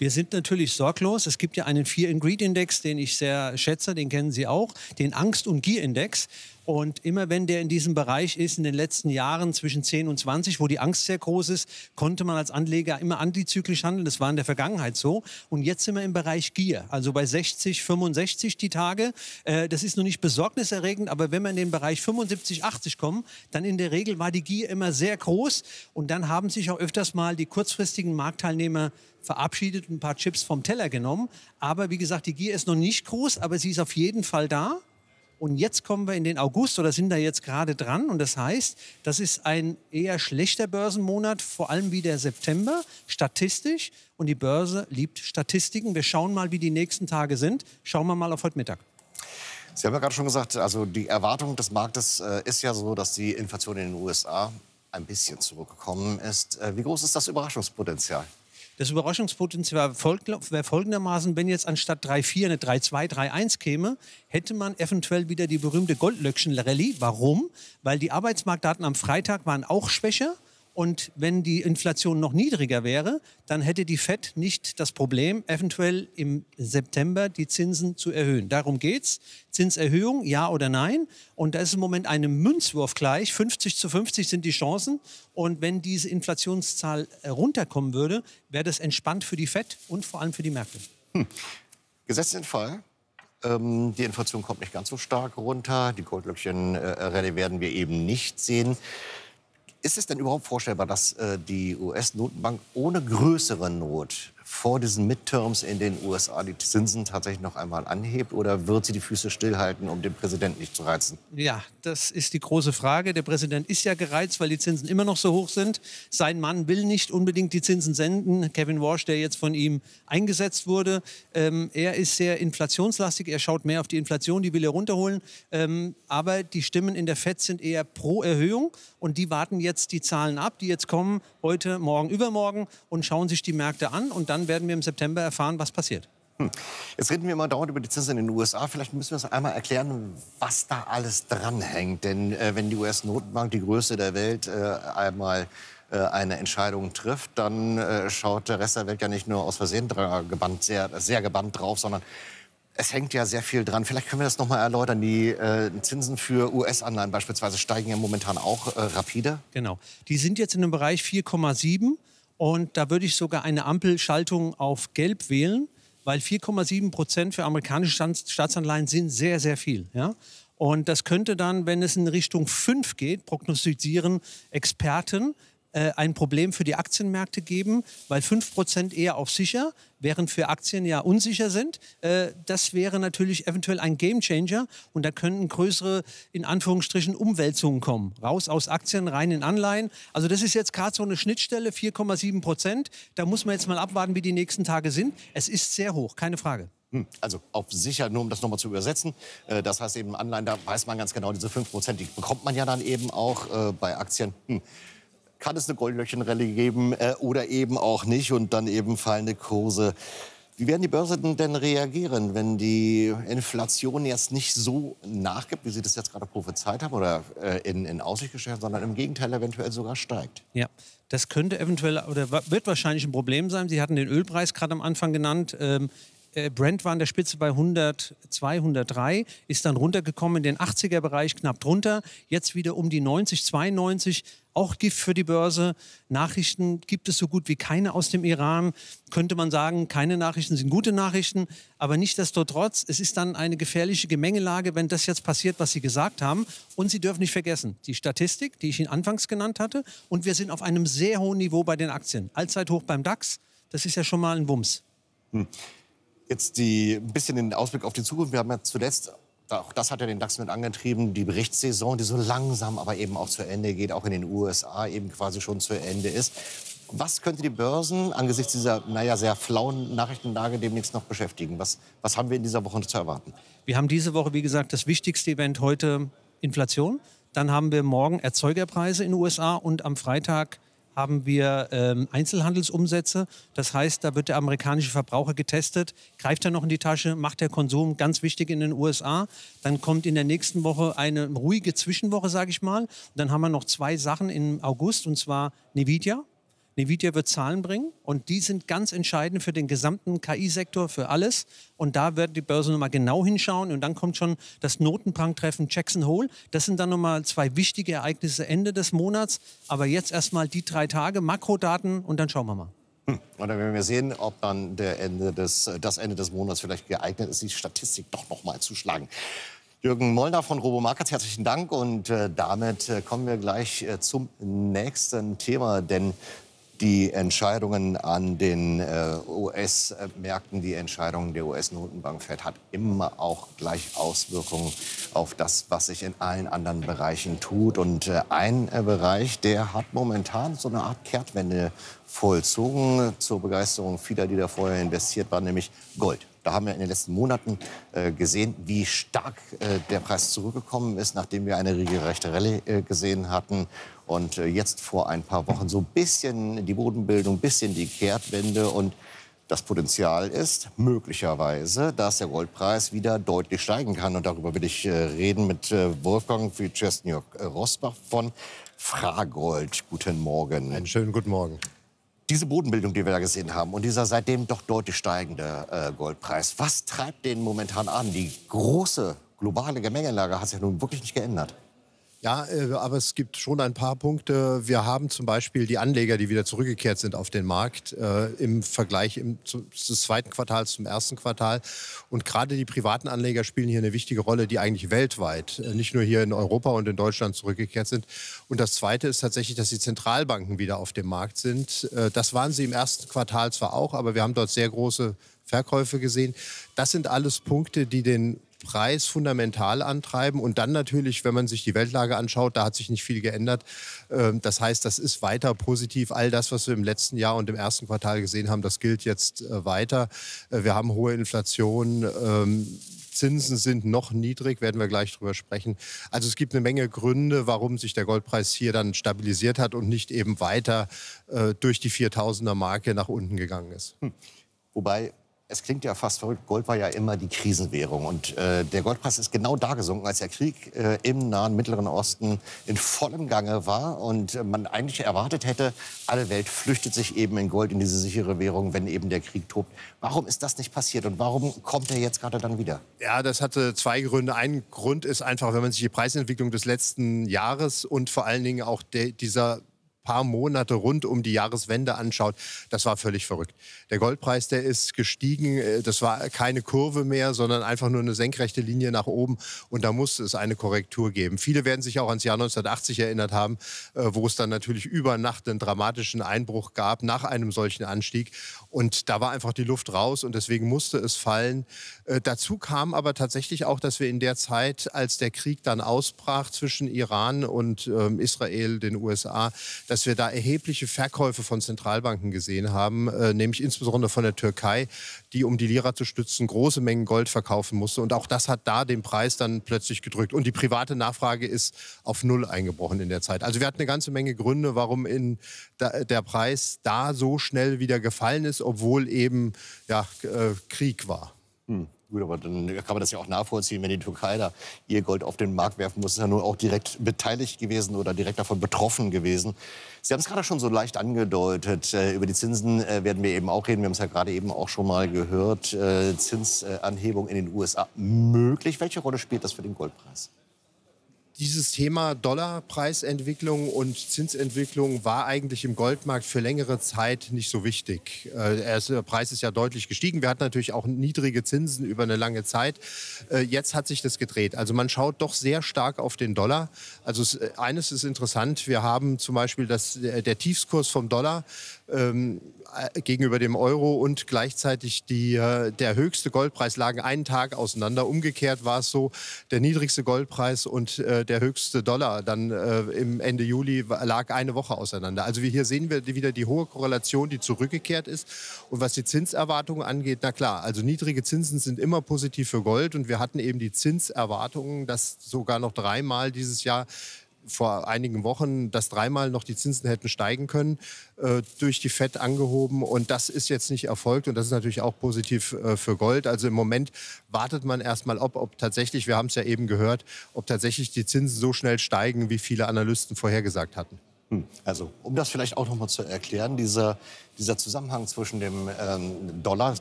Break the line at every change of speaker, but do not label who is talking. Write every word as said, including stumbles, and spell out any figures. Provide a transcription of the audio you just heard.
Wir sind natürlich sorglos. Es gibt ja einen Fear and Greed Index, den ich sehr schätze, den kennen Sie auch, den Angst- und Gier-Index. Und immer wenn der in diesem Bereich ist, in den letzten Jahren zwischen zehn und zwanzig, wo die Angst sehr groß ist, konnte man als Anleger immer antizyklisch handeln. Das war in der Vergangenheit so. Und jetzt sind wir im Bereich Gier, also bei sechzig, fünfundsechzig die Tage. Äh, das ist noch nicht besorgniserregend, aber wenn wir in den Bereich fünfundsiebzig, achtzig kommen, dann in der Regel war die Gier immer sehr groß. Und dann haben sich auch öfters mal die kurzfristigen Marktteilnehmer verabschiedet und ein paar Chips vom Teller genommen. Aber wie gesagt, die Gier ist noch nicht groß, aber sie ist auf jeden Fall da. Und jetzt kommen wir in den August oder sind da jetzt gerade dran. Und das heißt, das ist ein eher schlechter Börsenmonat, vor allem wie der September, statistisch. Und die Börse liebt Statistiken. Wir schauen mal, wie die nächsten Tage sind. Schauen wir mal auf heute Mittag.
Sie haben ja gerade schon gesagt, also die Erwartung des Marktes äh, ist ja so, dass die Inflation in den U S A ein bisschen zurückgekommen ist. Äh, wie groß ist das Überraschungspotenzial?
Das Überraschungspotenzial wäre folgendermaßen, wenn jetzt anstatt drei Komma vier eine drei Komma zwei, drei Komma eins käme, hätte man eventuell wieder die berühmte Goldlöckchen-Rallye. Warum? Weil die Arbeitsmarktdaten am Freitag waren auch schwächer. Und wenn die Inflation noch niedriger wäre, dann hätte die Fed nicht das Problem, eventuell im September die Zinsen zu erhöhen. Darum geht's. Zinserhöhung, ja oder nein? Und da ist im Moment einem Münzwurf gleich. fünfzig zu fünfzig sind die Chancen. Und wenn diese Inflationszahl runterkommen würde, wäre das entspannt für die Fed und vor allem für die Märkte.
Hm. Gesetzt den Fall, ähm, die Inflation kommt nicht ganz so stark runter. Die Goldlöckchen-Rallye werden wir eben nicht sehen. Ist es denn überhaupt vorstellbar, dass äh, die U S-Notenbank ohne größere Not vor diesen Midterms in den U S A die Zinsen tatsächlich noch einmal anhebt? Oder wird sie die Füße stillhalten, um den Präsidenten nicht zu reizen?
Ja, das ist die große Frage. Der Präsident ist ja gereizt, weil die Zinsen immer noch so hoch sind. Sein Mann will nicht unbedingt die Zinsen senden. Kevin Warsh, der jetzt von ihm eingesetzt wurde, ähm, er ist sehr inflationslastig. Er schaut mehr auf die Inflation, die will er runterholen. Ähm, aber die Stimmen in der Fed sind eher pro Erhöhung. Und die warten jetzt die Zahlen ab, die jetzt kommen, heute, morgen, übermorgen, und schauen sich die Märkte an. Und dann werden wir im September erfahren, was passiert.
Hm. Jetzt reden wir immer dauernd über die Zinsen in den U S A. Vielleicht müssen wir uns einmal erklären, was da alles dranhängt. Denn äh, wenn die U S-Notenbank, die größte der Welt, äh, einmal äh, eine Entscheidung trifft, dann äh, schaut der Rest der Welt ja nicht nur aus Versehen gebannt, sehr, sehr gebannt drauf, sondern es hängt ja sehr viel dran. Vielleicht können wir das noch mal erläutern. Die äh, Zinsen für U S-Anleihen beispielsweise steigen ja momentan auch äh, rapide.
Genau. Die sind jetzt in dem Bereich vier Komma sieben. Und da würde ich sogar eine Ampelschaltung auf Gelb wählen, weil vier Komma sieben Prozent für amerikanische Staatsanleihen sind sehr, sehr viel. Ja? Und das könnte dann, wenn es in Richtung fünf geht, prognostizieren Experten, ein Problem für die Aktienmärkte geben, weil fünf Prozent eher auf sicher, während für Aktien ja unsicher sind. Das wäre natürlich eventuell ein Gamechanger und da könnten größere, in Anführungsstrichen, Umwälzungen kommen. Raus aus Aktien, rein in Anleihen. Also das ist jetzt gerade so eine Schnittstelle, vier Komma sieben Prozent. Da muss man jetzt mal abwarten, wie die nächsten Tage sind. Es ist sehr hoch, keine Frage.
Also auf sicher, nur um das nochmal zu übersetzen. Das heißt eben Anleihen, da weiß man ganz genau, diese fünf Prozent, die bekommt man ja dann eben auch bei Aktien. Hm. Kann es eine Goldlöckchen-Rallye geben äh, oder eben auch nicht und dann eben fallende Kurse. Wie werden die Börsen denn reagieren, wenn die Inflation jetzt nicht so nachgibt, wie Sie das jetzt gerade prophezeit haben oder äh, in, in Aussicht gestellt, sondern im Gegenteil eventuell sogar steigt?
Ja, das könnte eventuell oder wird wahrscheinlich ein Problem sein. Sie hatten den Ölpreis gerade am Anfang genannt. Ähm Brent war an der Spitze bei hundertzwei, hundertdrei, ist dann runtergekommen in den achtziger-Bereich, knapp drunter. Jetzt wieder um die neunzig, zweiundneunzig. Auch Gift für die Börse. Nachrichten gibt es so gut wie keine aus dem Iran. Könnte man sagen, keine Nachrichten sind gute Nachrichten. Aber nichtsdestotrotz, es ist dann eine gefährliche Gemengelage, wenn das jetzt passiert, was Sie gesagt haben. Und Sie dürfen nicht vergessen, die Statistik, die ich Ihnen anfangs genannt hatte. Und wir sind auf einem sehr hohen Niveau bei den Aktien. Allzeithoch beim DAX. Das ist ja schon mal ein Wumms.
Hm. Jetzt die, ein bisschen den Ausblick auf die Zukunft. Wir haben ja zuletzt, auch das hat ja den DAX mit angetrieben, die Berichtssaison, die so langsam aber eben auch zu Ende geht, auch in den U S A eben quasi schon zu Ende ist. Was könnte die Börsen angesichts dieser, naja, sehr flauen Nachrichtenlage demnächst noch beschäftigen? Was, was haben wir in dieser Woche zu erwarten?
Wir haben diese Woche, wie gesagt, das wichtigste Event heute Inflation. Dann haben wir morgen Erzeugerpreise in den U S A und am Freitag haben wir ähm, Einzelhandelsumsätze. Das heißt, da wird der amerikanische Verbraucher getestet. Greift er noch in die Tasche, macht der Konsum, ganz wichtig in den U S A. Dann kommt in der nächsten Woche eine ruhige Zwischenwoche, sage ich mal. Und dann haben wir noch zwei Sachen im August, und zwar Nvidia. Nvidia wird Zahlen bringen und die sind ganz entscheidend für den gesamten K I-Sektor, für alles. Und da wird die Börse nochmal genau hinschauen und dann kommt schon das Notenbanktreffen Jackson Hole. Das sind dann nochmal zwei wichtige Ereignisse Ende des Monats. Aber jetzt erstmal die drei Tage, Makrodaten und dann schauen wir mal.
Hm. Und dann werden wir sehen, ob dann der Ende des, das Ende des Monats vielleicht geeignet ist, die Statistik doch noch mal zu schlagen. Jürgen Mollner von Robo-Markets, herzlichen Dank. Und äh, damit äh, kommen wir gleich äh, zum nächsten Thema. Denn die Entscheidungen an den äh, U S-Märkten, die Entscheidungen der U S-Notenbank Fed hat immer auch gleich Auswirkungen auf das, was sich in allen anderen Bereichen tut. Und äh, ein äh, Bereich, der hat momentan so eine Art Kehrtwende vollzogen zur Begeisterung vieler, die da vorher investiert waren, nämlich Gold. Da haben wir in den letzten Monaten äh, gesehen, wie stark äh, der Preis zurückgekommen ist, nachdem wir eine regelrechte Rallye äh, gesehen hatten. Und äh, jetzt vor ein paar Wochen so ein bisschen die Bodenbildung, ein bisschen die Kehrtwende. Und das Potenzial ist möglicherweise, dass der Goldpreis wieder deutlich steigen kann. Und darüber will ich äh, reden mit äh, Wolfgang Wieczorek-Rosbach von Fragold. Guten Morgen.
Einen schönen guten Morgen.
Diese Bodenbildung, die wir da gesehen haben und dieser seitdem doch deutlich steigende äh, Goldpreis, was treibt den momentan an? Die große globale Gemengelage hat sich ja nun wirklich nicht geändert.
Ja, äh, aber es gibt schon ein paar Punkte. Wir haben zum Beispiel die Anleger, die wieder zurückgekehrt sind auf den Markt, äh, im Vergleich im, zu, des zweiten Quartals zum ersten Quartal. Und gerade die privaten Anleger spielen hier eine wichtige Rolle, die eigentlich weltweit, äh, nicht nur hier in Europa und in Deutschland zurückgekehrt sind. Und das Zweite ist tatsächlich, dass die Zentralbanken wieder auf dem Markt sind. Äh, das waren sie im ersten Quartal zwar auch, aber wir haben dort sehr große Verkäufe gesehen. Das sind alles Punkte, die den Preis fundamental antreiben. Und dann natürlich, wenn man sich die Weltlage anschaut, da hat sich nicht viel geändert. Das heißt, das ist weiter positiv. All das, was wir im letzten Jahr und im ersten Quartal gesehen haben, das gilt jetzt weiter. Wir haben hohe Inflation. Zinsen sind noch niedrig, werden wir gleich drüber sprechen. Also es gibt eine Menge Gründe, warum sich der Goldpreis hier dann stabilisiert hat und nicht eben weiter durch die viertausender-Marke nach unten gegangen ist.
Hm. Wobei, es klingt ja fast verrückt, Gold war ja immer die Krisenwährung. Und äh, der Goldpreis ist genau da gesunken, als der Krieg äh, im Nahen Mittleren Osten in vollem Gange war. Und äh, man eigentlich erwartet hätte, alle Welt flüchtet sich eben in Gold, in diese sichere Währung, wenn eben der Krieg tobt. Warum ist das nicht passiert und warum kommt er jetzt gerade dann wieder?
Ja, das hatte zwei Gründe. Ein Grund ist einfach, wenn man sich die Preisentwicklung des letzten Jahres und vor allen Dingen auch de, dieser paar Monate rund um die Jahreswende anschaut, das war völlig verrückt. Der Goldpreis, der ist gestiegen, das war keine Kurve mehr, sondern einfach nur eine senkrechte Linie nach oben und da musste es eine Korrektur geben. Viele werden sich auch ans Jahr neunzehnhundertachtzig erinnert haben, wo es dann natürlich über Nacht einen dramatischen Einbruch gab nach einem solchen Anstieg und da war einfach die Luft raus und deswegen musste es fallen. Dazu kam aber tatsächlich auch, dass wir in der Zeit, als der Krieg dann ausbrach zwischen Iran und ähm, Israel, den U S A, dass wir da erhebliche Verkäufe von Zentralbanken gesehen haben, äh, nämlich insbesondere von der Türkei, die, um die Lira zu stützen, große Mengen Gold verkaufen musste. Und auch das hat da den Preis dann plötzlich gedrückt. Und die private Nachfrage ist auf Null eingebrochen in der Zeit. Also wir hatten eine ganze Menge Gründe, warum in da, der Preis da so schnell wieder gefallen ist, obwohl eben ja, äh, Krieg war.
Hm. Gut, aber dann kann man das ja auch nachvollziehen, wenn die Türkei da ihr Gold auf den Markt werfen muss, ist ja nur auch direkt beteiligt gewesen oder direkt davon betroffen gewesen. Sie haben es gerade schon so leicht angedeutet. Äh, über die Zinsen äh, werden wir eben auch reden. Wir haben es ja gerade eben auch schon mal gehört. Äh, Zinsanhebung in den U S A möglich. Welche Rolle spielt das für den Goldpreis?
Dieses Thema Dollarpreisentwicklung und Zinsentwicklung war eigentlich im Goldmarkt für längere Zeit nicht so wichtig. Der Preis ist ja deutlich gestiegen. Wir hatten natürlich auch niedrige Zinsen über eine lange Zeit. Jetzt hat sich das gedreht. Also man schaut doch sehr stark auf den Dollar. Also eines ist interessant. Wir haben zum Beispiel das, der Tiefskurs vom Dollar ähm, gegenüber dem Euro und gleichzeitig die, der höchste Goldpreis lagen einen Tag auseinander. Umgekehrt war es so, der niedrigste Goldpreis und äh, der höchste Dollar dann äh, im Ende Juli lag eine Woche auseinander. Also hier sehen wir wieder die hohe Korrelation, die zurückgekehrt ist. Und was die Zinserwartungen angeht, na klar, also niedrige Zinsen sind immer positiv für Gold und wir hatten eben die Zinserwartungen, dass sogar noch dreimal dieses Jahr vor einigen Wochen, dass dreimal noch die Zinsen hätten steigen können, äh, durch die Fed angehoben. Und das ist jetzt nicht erfolgt. Und das ist natürlich auch positiv äh, für Gold. Also im Moment wartet man erstmal, ob, ob tatsächlich, wir haben es ja eben gehört, ob tatsächlich die Zinsen so schnell steigen, wie viele Analysten vorhergesagt hatten.
Also, um das vielleicht auch noch mal zu erklären, dieser, dieser Zusammenhang zwischen dem ähm, Dollar,